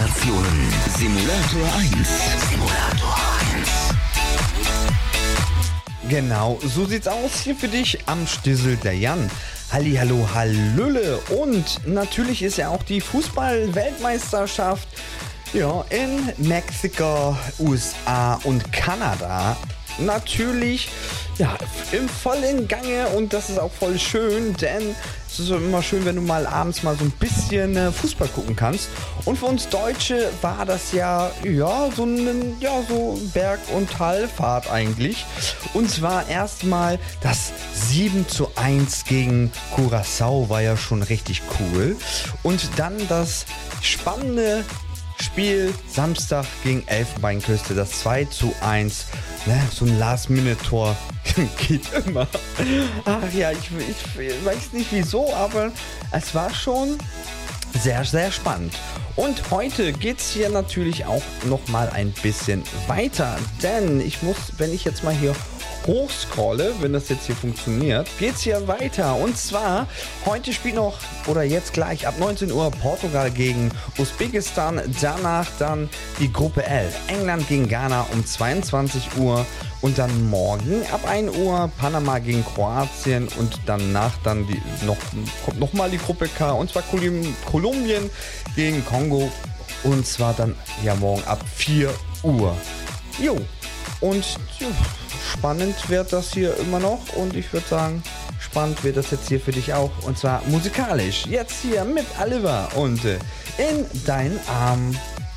Simulationen. Simulator 1. Simulator 1. Genau, so sieht's aus hier für dich am Stissel der Jan. Hallihallo, hallöle. Und natürlich ist ja auch die Fußball-Weltmeisterschaft in Mexiko, USA und Kanada natürlich im vollen Gange, und das ist auch voll schön, denn es ist immer schön, wenn du mal abends mal so ein bisschen Fußball gucken kannst. Und für uns Deutsche war das so Berg- und Talfahrt eigentlich. Und zwar erstmal das 7:1 gegen Curaçao war ja schon richtig cool. Und dann das spannende Spiel Samstag gegen Elfenbeinküste, das 2:1, so ein Last-Minute-Tor geht immer. Ach ja, ich weiß nicht wieso, aber es war schon sehr, sehr spannend. Und heute geht's hier natürlich auch nochmal ein bisschen weiter, denn wenn ich jetzt mal hier hochscrolle, wenn das jetzt hier funktioniert, geht's hier weiter. Und zwar, heute spielt noch, oder jetzt gleich ab 19 Uhr Portugal gegen Usbekistan, danach dann die Gruppe L, England gegen Ghana um 22 Uhr und dann morgen ab 1 Uhr Panama gegen Kroatien und danach dann kommt nochmal die Gruppe K, und zwar Kolumbien gegen Kongo, und zwar dann morgen ab 4 Uhr. Spannend wird das hier immer noch, und ich würde sagen, spannend wird das jetzt hier für dich auch, und zwar musikalisch. Jetzt hier mit Oliver und In deinen Arm.